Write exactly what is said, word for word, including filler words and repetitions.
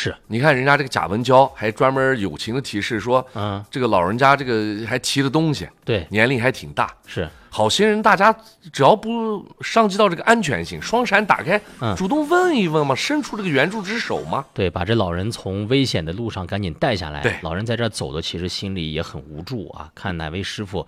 是， 你看人家这个贾文娇还专门友情的提示说， 嗯， 这个老人家这个还骑着东西， 对， 年龄还挺大。 是， 好心人，大家只要不伤及到这个安全性，双闪打开， 嗯主动问一问嘛，伸出这个援助之手嘛。 对，把这老人从危险的路上赶紧带下来。 对， 老人在这儿走的，其实心里也很无助啊。看哪位师傅